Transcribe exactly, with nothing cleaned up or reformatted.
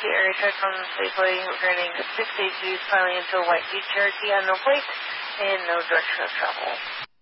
Cherokee area check on safely regarding six eight G, filing into a white Jeep Cherokee on no plate and no direction of travel.